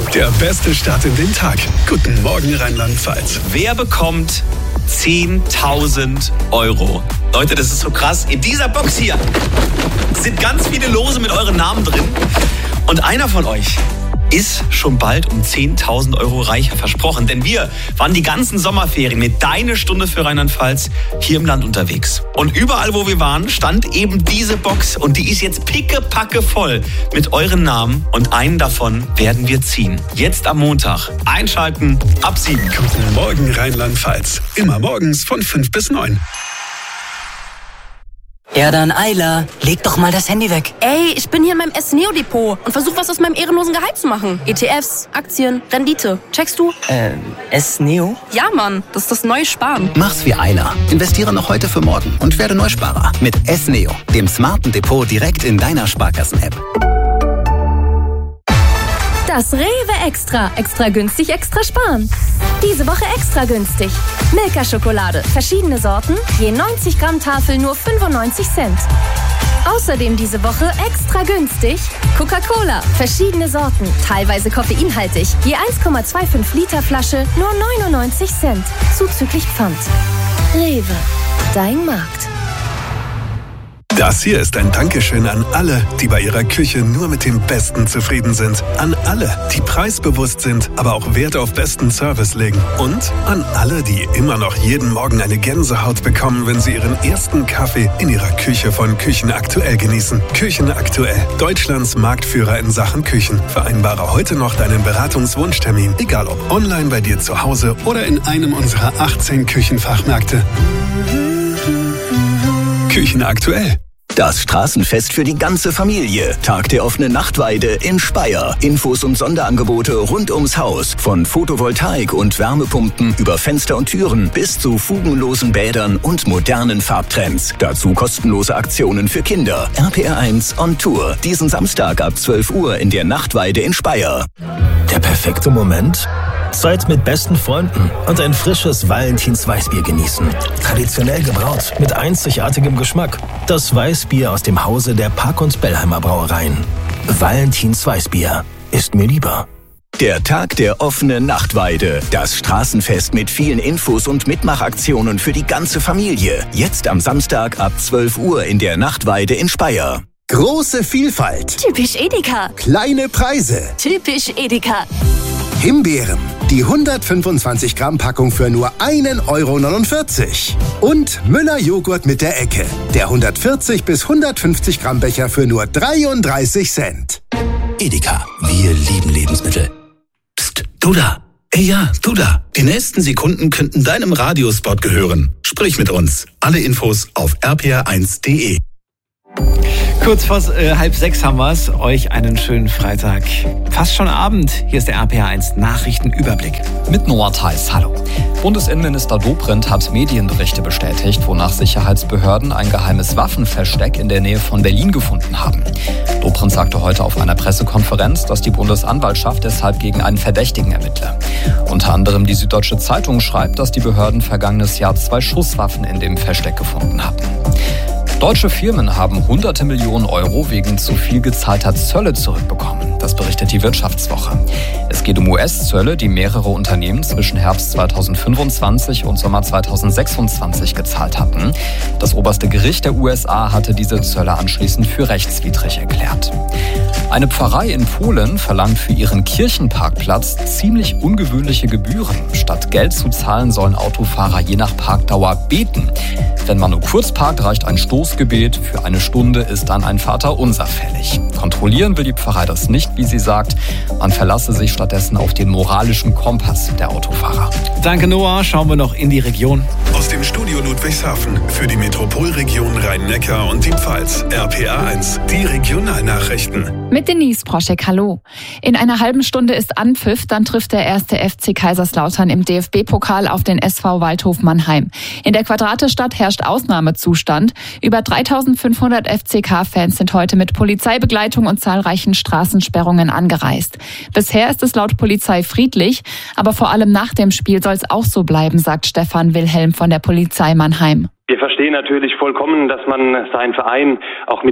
Der beste Start in den Tag. Guten Morgen Rheinland-Pfalz. Wer bekommt 10.000 €? Leute, das ist so krass. In dieser Box hier sind ganz viele Lose mit euren Namen drin. Und einer von euch ist schon bald um 10.000 € reicher versprochen. Denn wir waren die ganzen Sommerferien mit Deine Stunde für Rheinland-Pfalz hier im Land unterwegs. Und überall, wo wir waren, stand eben diese Box. Und die ist jetzt pickepacke voll mit euren Namen. Und einen davon werden wir ziehen. Jetzt am Montag. Einschalten ab 7. Guten Morgen Rheinland-Pfalz. Immer morgens von 5 bis 9. Ja dann, Ayla, leg doch mal das Handy weg. Ey, ich bin hier in meinem S-Neo-Depot und versuche was aus meinem ehrenlosen Gehalt zu machen. ETFs, Aktien, Rendite. Checkst du? S-Neo? Ja, Mann, das ist das neue Sparen. Mach's wie Ayla. Investiere noch heute für morgen und werde Neusparer. Mit S-Neo, dem smarten Depot direkt in deiner Sparkassen-App. Das Rewe Extra. Extra günstig, extra sparen. Diese Woche extra günstig. Milka-Schokolade. Verschiedene Sorten. Je 90 Gramm Tafel nur 95 Cent. Außerdem diese Woche extra günstig. Coca-Cola. Verschiedene Sorten. Teilweise koffeinhaltig. Je 1,25 Liter Flasche nur 99 Cent. Zuzüglich Pfand. Rewe. Dein Markt. Das hier ist ein Dankeschön an alle, die bei ihrer Küche nur mit dem Besten zufrieden sind. An alle, die preisbewusst sind, aber auch Wert auf besten Service legen. Und an alle, die immer noch jeden Morgen eine Gänsehaut bekommen, wenn sie ihren ersten Kaffee in ihrer Küche von Küchen Aktuell genießen. Küchen Aktuell, Deutschlands Marktführer in Sachen Küchen. Vereinbare heute noch deinen Beratungswunschtermin, egal ob online bei dir zu Hause oder in einem unserer 18 Küchenfachmärkte. Küchen Aktuell. Das Straßenfest für die ganze Familie. Tag der offenen Nachtweide in Speyer. Infos und Sonderangebote rund ums Haus. Von Photovoltaik und Wärmepumpen über Fenster und Türen bis zu fugenlosen Bädern und modernen Farbtrends. Dazu kostenlose Aktionen für Kinder. RPR1 on Tour. Diesen Samstag ab 12 Uhr in der Nachtweide in Speyer. Der perfekte Moment? Zeit mit besten Freunden und ein frisches Valentins Weißbier genießen. Traditionell gebraut, mit einzigartigem Geschmack. Das Weißbier aus dem Hause der Park- und Bellheimer Brauereien. Valentins Weißbier ist mir lieber. Der Tag der offenen Nachtweide. Das Straßenfest mit vielen Infos und Mitmachaktionen für die ganze Familie. Jetzt am Samstag ab 12 Uhr in der Nachtweide in Speyer. Große Vielfalt. Typisch Edeka. Kleine Preise. Typisch Edeka. Himbeeren. Die 125 Gramm Packung für nur 1,49 €. Und Müller Joghurt mit der Ecke. Der 140 bis 150 Gramm Becher für nur 33 Cent. Edeka. Wir lieben Lebensmittel. Psst, du da. Ey ja, du da. Die nächsten Sekunden könnten deinem Radiospot gehören. Sprich mit uns. Alle Infos auf rpr1.de. Kurz vor 5:30 haben wir es. Euch einen schönen Freitag. Fast schon Abend. Hier ist der RPR1 Nachrichtenüberblick. Mit Noah Theis. Hallo. Bundesinnenminister Dobrindt hat Medienberichte bestätigt, wonach Sicherheitsbehörden ein geheimes Waffenversteck in der Nähe von Berlin gefunden haben. Dobrindt sagte heute auf einer Pressekonferenz, dass die Bundesanwaltschaft deshalb gegen einen Verdächtigen ermittle. Unter anderem die Süddeutsche Zeitung schreibt, dass die Behörden vergangenes Jahr 2 Schusswaffen in dem Versteck gefunden hatten. Deutsche Firmen haben hunderte Millionen € wegen zu viel gezahlter Zölle zurückbekommen. Das berichtet die Wirtschaftswoche. Es geht um US-Zölle, die mehrere Unternehmen zwischen Herbst 2025 und Sommer 2026 gezahlt hatten. Das oberste Gericht der USA hatte diese Zölle anschließend für rechtswidrig erklärt. Eine Pfarrei in Polen verlangt für ihren Kirchenparkplatz ziemlich ungewöhnliche Gebühren. Statt Geld zu zahlen, sollen Autofahrer je nach Parkdauer beten. Wenn man nur kurz parkt, reicht ein Stoßgebet. Für eine Stunde ist dann ein Vaterunser fällig. Kontrollieren will die Pfarrei das nicht, wie sie sagt. Man verlasse sich stattdessen auf den moralischen Kompass der Autofahrer. Danke, Noah. Schauen wir noch in die Region. Aus dem Studio Ludwigshafen für die Metropolregion Rhein-Neckar und die Pfalz. RPR1, die Regionalnachrichten. Mit Denise Proschek, hallo. In einer halben Stunde ist Anpfiff, dann trifft der erste FC Kaiserslautern im DFB-Pokal auf den SV Waldhof Mannheim. In der Quadratestadt herrscht Ausnahmezustand. Über 3500 FCK-Fans sind heute mit Polizeibegleitung und zahlreichen Straßensperrungen angereist. Bisher ist es laut Polizei friedlich, aber vor allem nach dem Spiel soll es auch so bleiben, sagt Stefan Wilhelm von der Polizei Mannheim. Wir verstehen natürlich vollkommen, dass man seinen Verein auch mit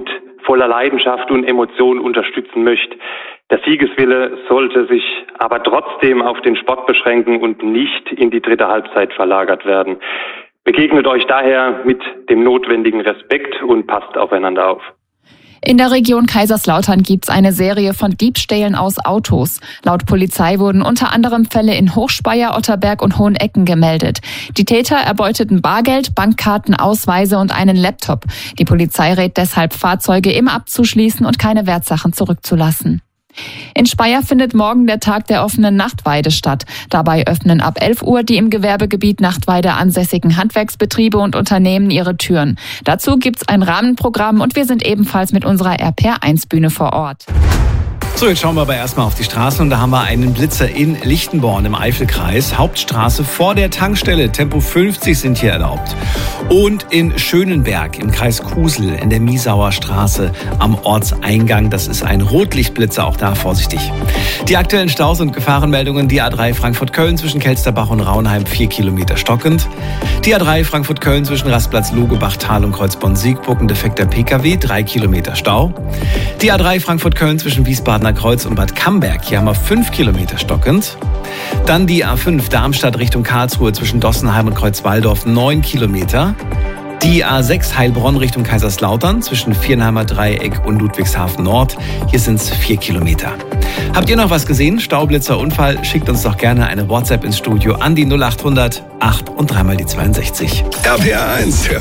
voller Leidenschaft und Emotion unterstützen möchte. Der Siegeswille sollte sich aber trotzdem auf den Sport beschränken und nicht in die dritte Halbzeit verlagert werden. Begegnet euch daher mit dem notwendigen Respekt und passt aufeinander auf. In der Region Kaiserslautern gibt's eine Serie von Diebstählen aus Autos. Laut Polizei wurden unter anderem Fälle in Hochspeyer, Otterberg und Hohenecken gemeldet. Die Täter erbeuteten Bargeld, Bankkarten, Ausweise und einen Laptop. Die Polizei rät deshalb, Fahrzeuge immer abzuschließen und keine Wertsachen zurückzulassen. In Speyer findet morgen der Tag der offenen Nachtweide statt. Dabei öffnen ab 11 Uhr die im Gewerbegebiet Nachtweide ansässigen Handwerksbetriebe und Unternehmen ihre Türen. Dazu gibt's ein Rahmenprogramm und wir sind ebenfalls mit unserer RPR1-Bühne vor Ort. So, jetzt schauen wir aber erstmal auf die Straßen und da haben wir einen Blitzer in Lichtenborn im Eifelkreis. Hauptstraße vor der Tankstelle, Tempo 50 sind hier erlaubt. Und in Schönenberg im Kreis Kusel in der Miesauer Straße am Ortseingang, das ist ein Rotlichtblitzer, auch da vorsichtig. Die aktuellen Staus und Gefahrenmeldungen, die A3 Frankfurt-Köln zwischen Kelsterbach und Raunheim 4 Kilometer stockend. Die A3 Frankfurt-Köln zwischen Rastplatz Logebach-Tal und Kreuzborn-Siegburg, ein defekter Pkw, 3 Kilometer Stau. Die A3 Frankfurt-Köln zwischen Wiesbadener Kreuz und Bad Camberg, hier haben wir 5 Kilometer stockend. Dann die A5 Darmstadt Richtung Karlsruhe zwischen Dossenheim und Kreuzwaldorf, 9 Kilometer. Die A6 Heilbronn Richtung Kaiserslautern zwischen Viernheimer Dreieck und Ludwigshafen Nord, hier sind es 4 Kilometer. Habt ihr noch was gesehen? Staublitzer, Unfall? Schickt uns doch gerne eine WhatsApp ins Studio an die 0800 8 und dreimal die 62. RPR1.